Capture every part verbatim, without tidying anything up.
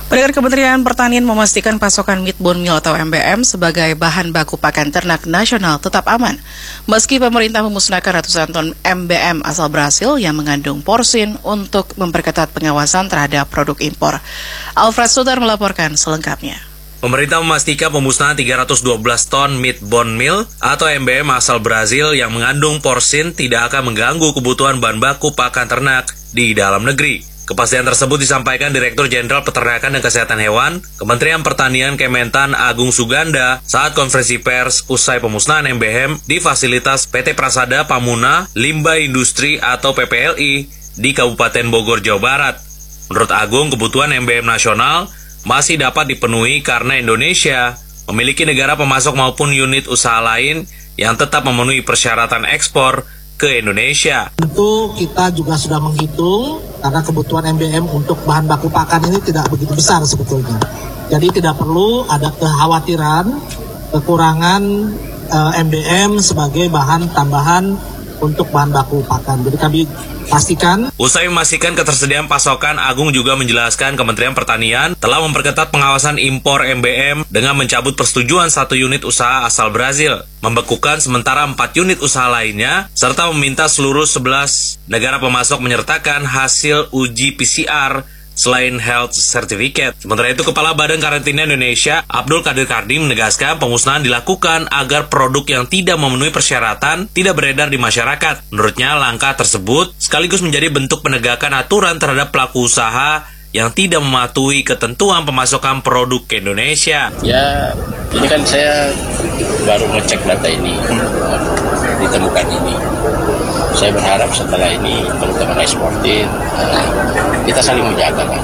Badan Kementerian Pertanian memastikan pasokan meat bone meal atau M B M sebagai bahan baku pakan ternak nasional tetap aman. Meski pemerintah memusnahkan ratusan ton M B M asal Brasil yang mengandung porsin untuk memperketat pengawasan terhadap produk impor. Alfred Sutar melaporkan selengkapnya. Pemerintah memastikan pemusnahan tiga ratus dua belas ton meat bone meal atau M B M asal Brasil yang mengandung porsin tidak akan mengganggu kebutuhan bahan baku pakan ternak di dalam negeri. Kepastian tersebut disampaikan Direktur Jenderal Peternakan dan Kesehatan Hewan, Kementerian Pertanian Kementan Agung Suganda saat konferensi pers usai pemusnahan M B M di fasilitas P T Prasada Pamuna Limba Industri atau P P L I di Kabupaten Bogor, Jawa Barat. Menurut Agung, kebutuhan M B M nasional masih dapat dipenuhi karena Indonesia memiliki negara pemasok maupun unit usaha lain yang tetap memenuhi persyaratan ekspor ke Indonesia. Tentu kita juga sudah menghitung karena kebutuhan M B M untuk bahan baku pakan ini tidak begitu besar sebetulnya. Jadi tidak perlu ada kekhawatiran kekurangan uh, M B M sebagai bahan tambahan untuk bahan baku pakan. Jadi kami pastikan. Usai memastikan ketersediaan pasokan, Agung juga menjelaskan Kementerian Pertanian telah memperketat pengawasan impor M B M dengan mencabut persetujuan satu unit usaha asal Brasil, membekukan sementara empat unit usaha lainnya, serta meminta seluruh sebelas negara pemasok menyertakan hasil uji P C R selain health certificate. Sementara itu, Kepala Badan Karantina Indonesia, Abdul Qadir Kardim, menegaskan pemusnahan dilakukan agar produk yang tidak memenuhi persyaratan tidak beredar di masyarakat. Menurutnya, langkah tersebut sekaligus menjadi bentuk penegakan aturan terhadap pelaku usaha yang tidak mematuhi ketentuan pemasokan produk ke Indonesia. Ya, ini kan saya baru ngecek data ini, ditemukan ini. Saya berharap setelah ini teman-teman eksportir, kita saling menjaga, kan?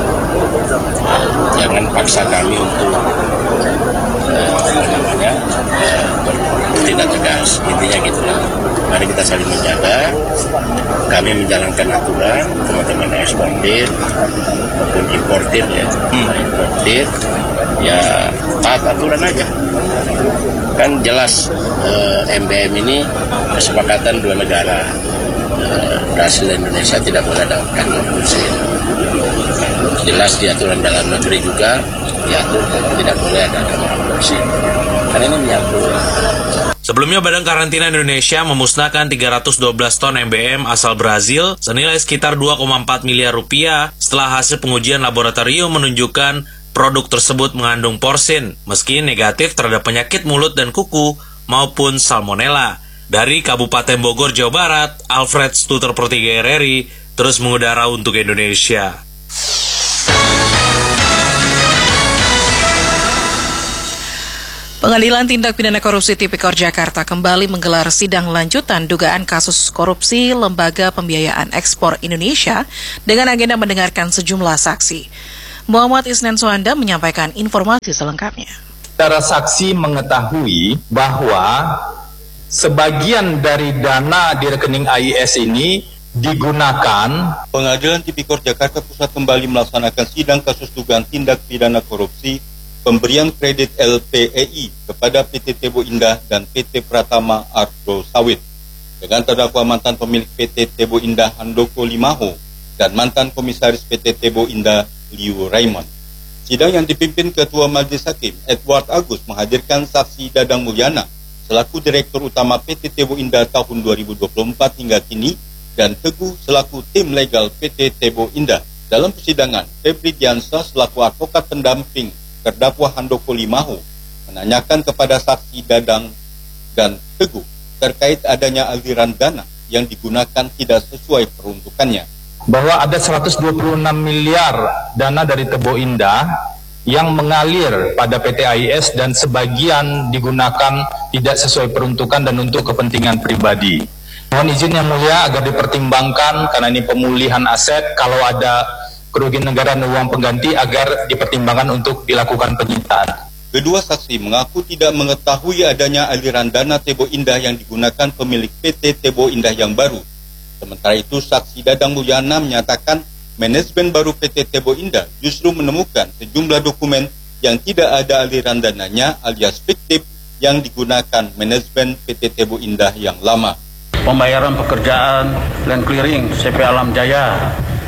Jangan paksa kami untuk uh, apa namanya uh, bertindak tegas. Intinya gitulah. Mari kita saling menjaga. Kami menjalankan aturan, teman-teman eksportir maupun importir ya, hmm. importir ya taat aturan aja. Kan jelas uh, M B M ini kesepakatan dua negara, uh, Brasil dan Indonesia, tidak boleh ada kandung porsin. Jelas di aturan dalam negeri juga diatur tidak boleh ada kandung porsin. Karena ini menyangkut. Sebelumnya, Badan Karantina Indonesia memusnahkan tiga ratus dua belas ton M B M asal Brasil senilai sekitar dua koma empat miliar rupiah setelah hasil pengujian laboratorium menunjukkan produk tersebut mengandung porsin, meski negatif terhadap penyakit mulut dan kuku maupun salmonella. Dari Kabupaten Bogor, Jawa Barat, Alfred Stuter per tiga R R I terus mengudara untuk Indonesia. Pengadilan Tindak Pidana Korupsi Tipikor Jakarta kembali menggelar sidang lanjutan dugaan kasus korupsi Lembaga Pembiayaan Ekspor Indonesia dengan agenda mendengarkan sejumlah saksi. Muhammad Isnen Soanda menyampaikan informasi selengkapnya. Para saksi mengetahui bahwa sebagian dari dana di rekening A I S ini digunakan. Pengadilan Tipikor Jakarta Pusat kembali melaksanakan sidang kasus dugaan tindak pidana korupsi pemberian kredit L P E I kepada P T Tebo Indah dan P T Pratama Agro Sawit dengan terdakwa mantan pemilik P T Tebo Indah Handoko Limaho dan mantan komisaris P T Tebo Indah Liu Raymond. Sidang yang dipimpin Ketua Majelis Hakim Edward Agus menghadirkan saksi Dadang Mulyana selaku Direktur Utama P T Tebo Indah tahun dua ribu dua puluh empat hingga kini dan Teguh selaku tim legal P T Tebo Indah. Dalam persidangan, Febri Diansah selaku advokat pendamping terdakwa Handoko Limaho menanyakan kepada saksi Dadang dan Teguh terkait adanya aliran dana yang digunakan tidak sesuai peruntukannya. Bahwa ada seratus dua puluh enam miliar dana dari Tebo Indah yang mengalir pada P T A I S dan sebagian digunakan tidak sesuai peruntukan dan untuk kepentingan pribadi. Mohon izin Yang Mulia agar dipertimbangkan karena ini pemulihan aset, kalau ada kerugian negara dan uang pengganti agar dipertimbangkan untuk dilakukan penyitaan. Kedua saksi mengaku tidak mengetahui adanya aliran dana Tebo Indah yang digunakan pemilik P T Tebo Indah yang baru. Sementara itu, saksi Dadang Mulyana menyatakan manajemen baru P T Tebo Indah justru menemukan sejumlah dokumen yang tidak ada aliran dananya alias fiktif yang digunakan manajemen P T Tebo Indah yang lama. Pembayaran pekerjaan land clearing C P Alam Jaya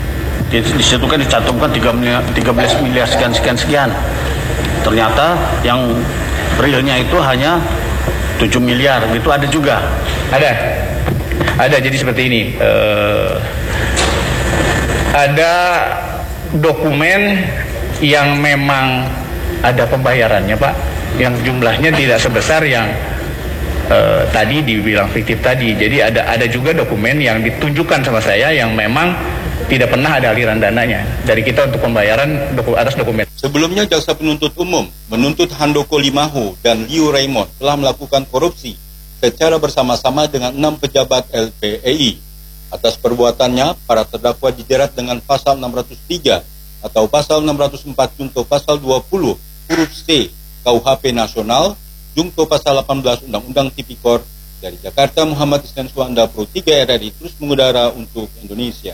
Di, di situ kan dicantumkan tiga belas miliar sekian-sekian-sekian. Ternyata yang realnya itu hanya tujuh miliar, gitu ada juga. Ada, ada. Jadi seperti ini, uh, ada dokumen yang memang ada pembayarannya, Pak, yang jumlahnya tidak sebesar yang uh, tadi dibilang fiktif tadi. Jadi ada ada juga dokumen yang ditunjukkan sama saya yang memang tidak pernah ada aliran dananya dari kita untuk pembayaran doku, atas dokumen. Sebelumnya Jaksa Penuntut Umum menuntut Handoko Limahu dan Liu Raymond telah melakukan korupsi secara bersama-sama dengan enam pejabat L P E I. Atas perbuatannya, para terdakwa dijerat dengan pasal enam ratus tiga atau pasal enam ratus empat junto pasal dua puluh huruf C K U H P Nasional junto pasal delapan belas Undang-Undang Tipikor. Dari Jakarta, Muhammad Isnan Suwanda, Pro tiga R R I terus mengudara untuk Indonesia.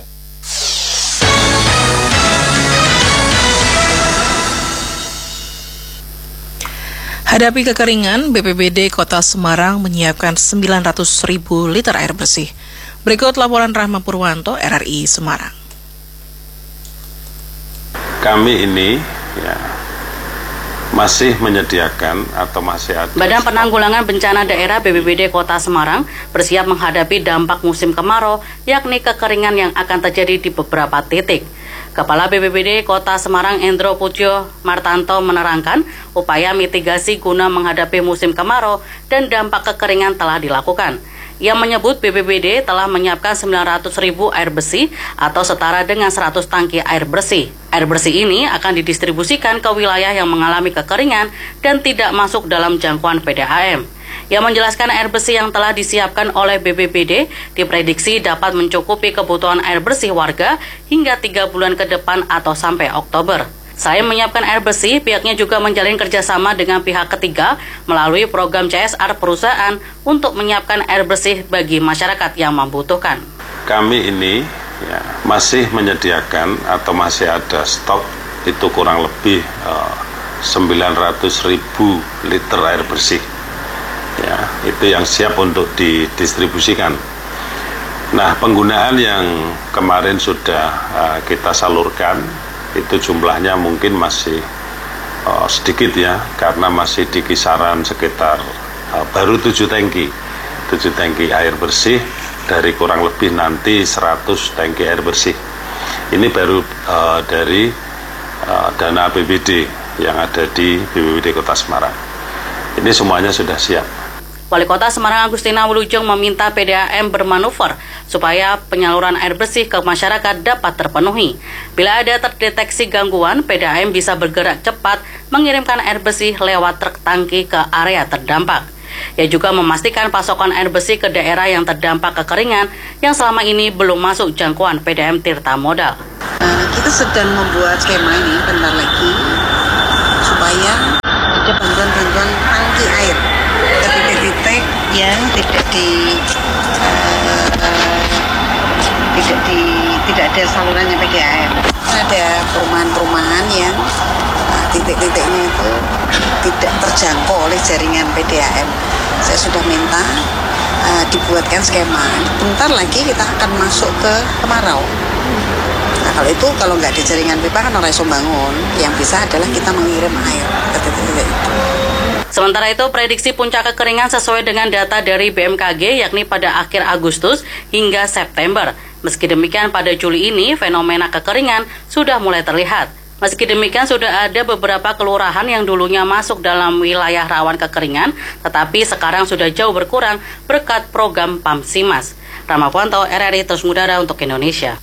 Hadapi kekeringan, B P B D Kota Semarang menyiapkan sembilan ratus ribu liter air bersih. Berikut laporan Rahma Purwanto, R R I Semarang. Kami ini ya, masih menyediakan atau masih ada. Badan Penanggulangan Bencana Daerah B P B D Kota Semarang bersiap menghadapi dampak musim kemarau, yakni kekeringan yang akan terjadi di beberapa titik. Kepala B P B D Kota Semarang Endro Pujo Martanto menerangkan upaya mitigasi guna menghadapi musim kemarau dan dampak kekeringan telah dilakukan. Ia menyebut B P B D telah menyiapkan sembilan ratus ribu air bersih atau setara dengan seratus tangki air bersih. Air bersih ini akan didistribusikan ke wilayah yang mengalami kekeringan dan tidak masuk dalam jangkauan P D A M. Ia menjelaskan air bersih yang telah disiapkan oleh B P B D diprediksi dapat mencukupi kebutuhan air bersih warga hingga tiga bulan ke depan atau sampai Oktober. Selain menyiapkan air bersih, pihaknya juga menjalin kerjasama dengan pihak ketiga melalui program C S R perusahaan untuk menyiapkan air bersih bagi masyarakat yang membutuhkan. Kami ini ya, masih menyediakan atau masih ada stok itu kurang lebih uh, sembilan ratus ribu liter air bersih. Ya, itu yang siap untuk didistribusikan. Nah, penggunaan yang kemarin sudah uh, kita salurkan itu jumlahnya mungkin masih uh, sedikit ya, karena masih di kisaran sekitar uh, baru tujuh tangki tujuh tangki air bersih dari kurang lebih nanti seratus tangki air bersih. Ini baru uh, dari uh, dana A P B D yang ada di B P B D Kota Semarang. Ini semuanya sudah siap. Wali Kota Semarang Agustina Wilujeng meminta P D A M bermanuver supaya penyaluran air bersih ke masyarakat dapat terpenuhi. Bila ada terdeteksi gangguan, P D A M bisa bergerak cepat mengirimkan air bersih lewat truk tangki ke area terdampak. Ia juga memastikan pasokan air bersih ke daerah yang terdampak kekeringan yang selama ini belum masuk jangkauan P D A M Tirta Modal. Uh, kita sedang membuat skema ini bentar lagi supaya ada bantuan-bantuan tangki air ke titik-titik yang tidak di uh, uh, tidak di tidak ada salurannya P D A M. Ada perumahan-perumahan yang uh, titik-titiknya itu tidak terjangkau oleh jaringan P D A M. Saya sudah minta uh, dibuatkan skema. Bentar lagi kita akan masuk ke kemarau. Nah, kalau itu kalau nggak ada jaringan pipa kan orang iso bangun. Yang bisa adalah kita mengirim air ke titik-titik itu. Sementara itu, prediksi puncak kekeringan sesuai dengan data dari B M K G yakni pada akhir Agustus hingga September. Meski demikian, pada Juli ini fenomena kekeringan sudah mulai terlihat. Meski demikian, sudah ada beberapa kelurahan yang dulunya masuk dalam wilayah rawan kekeringan, tetapi sekarang sudah jauh berkurang berkat program Pamsimas. Rahma Purwanto, R R I terus mengudara untuk Indonesia.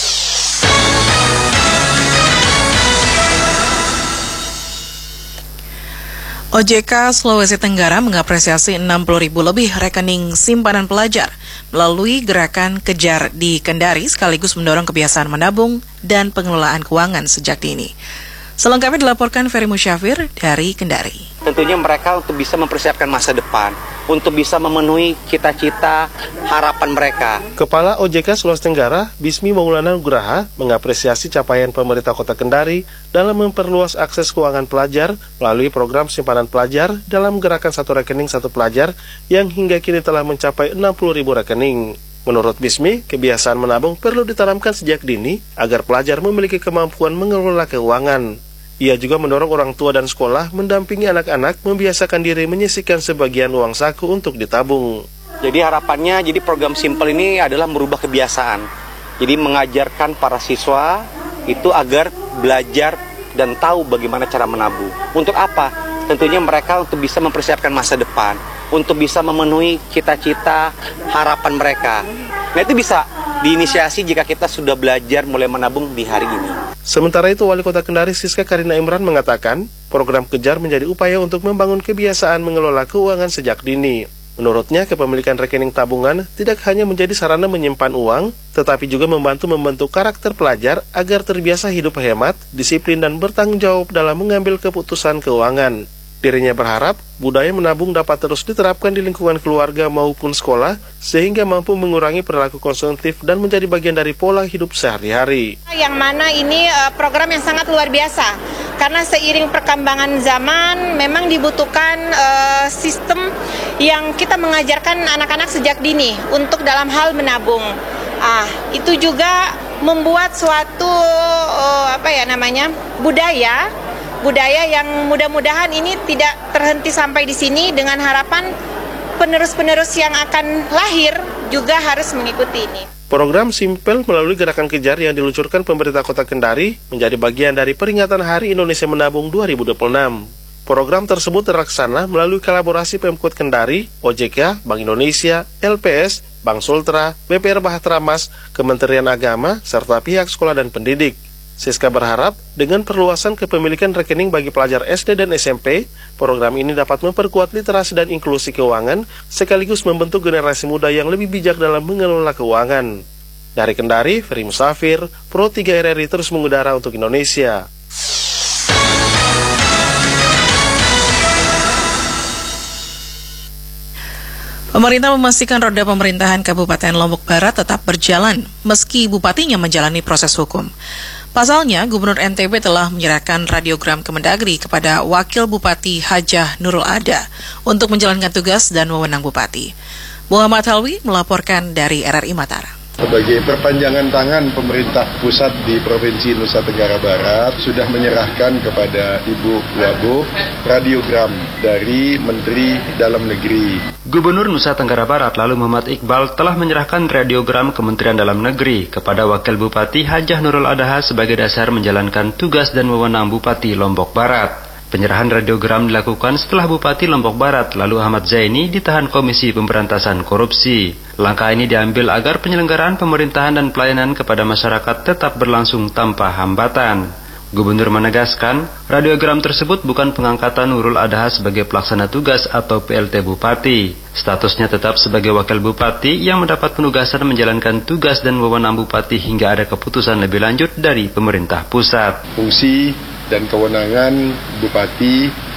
O J K Sulawesi Tenggara mengapresiasi enam puluh ribu lebih rekening simpanan pelajar melalui gerakan Kejar di Kendari sekaligus mendorong kebiasaan menabung dan pengelolaan keuangan sejak dini. Selengkapnya dilaporkan Ferry Musyafir dari Kendari. Tentunya mereka untuk bisa mempersiapkan masa depan, untuk bisa memenuhi cita-cita harapan mereka. Kepala O J K Sulawesi Tenggara, Bismi Maulana Nugraha, mengapresiasi capaian pemerintah Kota Kendari dalam memperluas akses keuangan pelajar melalui program simpanan pelajar dalam gerakan satu rekening satu pelajar yang hingga kini telah mencapai enam puluh ribu rekening. Menurut Bismi, kebiasaan menabung perlu ditanamkan sejak dini agar pelajar memiliki kemampuan mengelola keuangan. Ia juga mendorong orang tua dan sekolah mendampingi anak-anak membiasakan diri menyisihkan sebagian uang saku untuk ditabung. Jadi harapannya, jadi program Simple ini adalah merubah kebiasaan. Jadi mengajarkan para siswa itu agar belajar dan tahu bagaimana cara menabung. Untuk apa? Tentunya mereka untuk bisa mempersiapkan masa depan, untuk bisa memenuhi cita-cita harapan mereka. Nah itu bisa diinisiasi jika kita sudah belajar mulai menabung di hari ini. Sementara itu, Wali Kota Kendari Siska Karina Imran mengatakan, program Kejar menjadi upaya untuk membangun kebiasaan mengelola keuangan sejak dini. Menurutnya, kepemilikan rekening tabungan tidak hanya menjadi sarana menyimpan uang, tetapi juga membantu membentuk karakter pelajar agar terbiasa hidup hemat, disiplin, dan bertanggung jawab dalam mengambil keputusan keuangan. Dirinya berharap budaya menabung dapat terus diterapkan di lingkungan keluarga maupun sekolah, sehingga mampu mengurangi perilaku konsumtif dan menjadi bagian dari pola hidup sehari-hari. Yang mana ini uh, program yang sangat luar biasa, karena seiring perkembangan zaman memang dibutuhkan uh, sistem yang kita mengajarkan anak-anak sejak dini untuk dalam hal menabung. Ah, itu juga membuat suatu uh, apa ya namanya budaya. Budaya yang mudah-mudahan ini tidak terhenti sampai di sini, dengan harapan penerus-penerus yang akan lahir juga harus mengikuti ini. Program Simple melalui gerakan Kejar yang diluncurkan pemerintah Kota Kendari menjadi bagian dari peringatan Hari Indonesia Menabung dua ribu dua puluh enam. Program tersebut terlaksana melalui kolaborasi Pemkot Kendari, O J K, Bank Indonesia, L P S, Bank Sultra, B P R Bahtera Mas, Kementerian Agama, serta pihak sekolah dan pendidik. Siska berharap dengan perluasan kepemilikan rekening bagi pelajar S D dan S M P, program ini dapat memperkuat literasi dan inklusi keuangan, sekaligus membentuk generasi muda yang lebih bijak dalam mengelola keuangan. Dari Kendari, Ferry Musafir, Pro tiga R R I terus mengudara untuk Indonesia. Pemerintah memastikan roda pemerintahan Kabupaten Lombok Barat tetap berjalan, meski bupatinya menjalani proses hukum. Pasalnya, Gubernur N T B telah menyerahkan radiogram Kemendagri kepada Wakil Bupati Hajah Nurul Ada untuk menjalankan tugas dan wewenang Bupati. Muhammad Halwi melaporkan dari R R I Mataram. Sebagai perpanjangan tangan pemerintah pusat di Provinsi Nusa Tenggara Barat sudah menyerahkan kepada Ibu Wagub radiogram dari Menteri Dalam Negeri. Gubernur Nusa Tenggara Barat lalu Muhammad Iqbal telah menyerahkan radiogram Kementerian Dalam Negeri kepada Wakil Bupati Hajah Nurul Adaha sebagai dasar menjalankan tugas dan wewenang Bupati Lombok Barat. Penyerahan radiogram dilakukan setelah Bupati Lombok Barat lalu Ahmad Zaini ditahan Komisi Pemberantasan Korupsi. Langkah ini diambil agar penyelenggaraan pemerintahan dan pelayanan kepada masyarakat tetap berlangsung tanpa hambatan. Gubernur menegaskan, radiogram tersebut bukan pengangkatan Nurul Adaha sebagai pelaksana tugas atau P L T Bupati. Statusnya tetap sebagai Wakil Bupati yang mendapat penugasan menjalankan tugas dan wewenang Bupati hingga ada keputusan lebih lanjut dari pemerintah pusat. Fungsi dan kewenangan Bupati